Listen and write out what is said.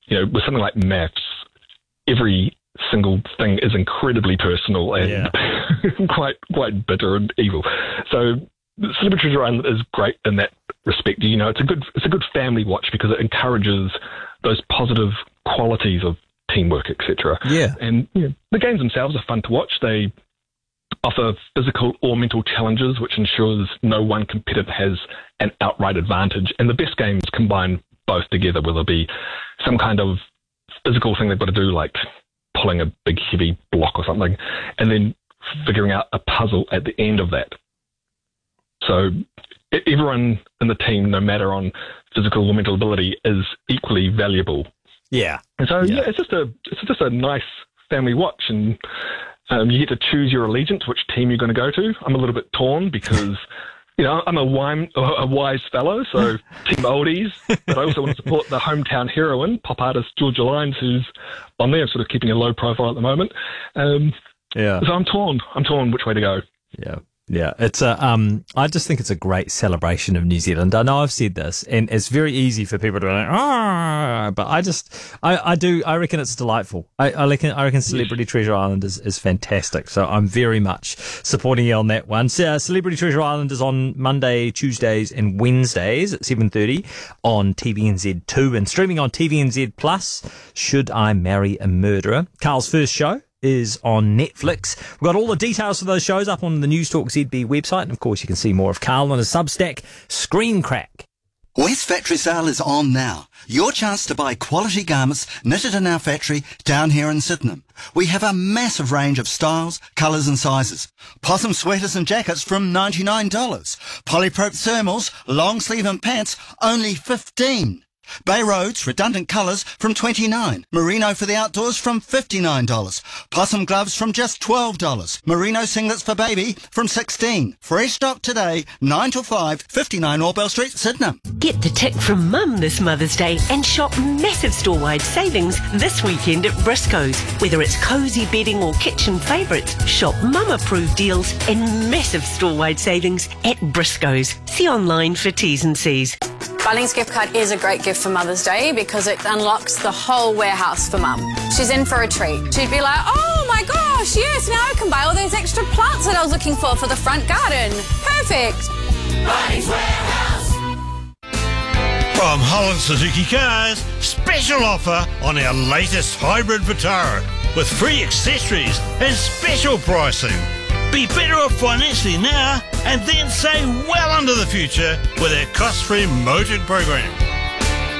with something like maths, every single thing is incredibly personal and quite bitter and evil. So Celebrity Treasure Island is great in that respect. It's a good family watch because it encourages those positive qualities of teamwork, etc. Yeah. And the games themselves are fun to watch. They offer physical or mental challenges, which ensures no one competitor has an outright advantage. And the best games combine both together, whether it be some kind of physical thing they've got to do, like pulling a big heavy block or something, and then figuring out a puzzle at the end of that. So everyone in the team, no matter on physical or mental ability, is equally valuable. Yeah. And so it's just a nice family watch, and you get to choose your allegiance, which team you're going to go to. I'm a little bit torn because I'm a wise fellow, so Team Oldies, but I also want to support the hometown heroine, pop artist Georgia Lines, who's on there, sort of keeping a low profile at the moment. So I'm torn which way to go. Yeah. Yeah, it's I just think it's a great celebration of New Zealand. I know I've said this, and it's very easy for people to be like, but I reckon it's delightful. I reckon Celebrity Treasure Island is fantastic. So I'm very much supporting you on that one. So, Celebrity Treasure Island is on Monday, Tuesdays, and Wednesdays at 7:30 on TVNZ2 and streaming on TVNZ Plus. Should I Marry a Murderer? Carl's first show is on Netflix. We've got all the details for those shows up on the News Talk ZB website, and of course you can see more of Carl on his Substack, Screen Crack. West Factory Sale is on now. Your chance to buy quality garments knitted in our factory down here in Sydenham. We have a massive range of styles, colours and sizes. Possum sweaters and jackets from $99. Polyprop thermals, long sleeve and pants, only $15. Bay Roads, redundant colours from $29. Merino for the outdoors from $59. Possum gloves from just $12. Merino singlets for baby from $16. Fresh stock today, 9 till 5, 59 Orbell Street, Sydenham. Get the tick from Mum this Mother's Day and shop massive store-wide savings this weekend at Briscoes. Whether it's cosy bedding or kitchen favourites, shop Mum-approved deals and massive store-wide savings at Briscoes. See online for T's and C's. Bunnings gift card is a great gift for Mother's Day because it unlocks the whole warehouse for Mum. She's in for a treat. She'd be like, oh my gosh, yes, now I can buy all those extra plants that I was looking for the front garden. Perfect. Bunnings Warehouse. From Holland Suzuki Cars, special offer on our latest hybrid Vitara with free accessories and special pricing. Be better off financially now and then save well into the future with our cost-free motored program.